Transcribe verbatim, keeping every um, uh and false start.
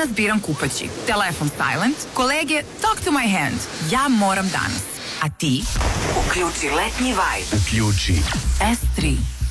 Danas biram kupaći. Telefon silent, kolege talk to my hand. Ja moram danas. A ti? Uključi letnji vibe. Uključi S tri.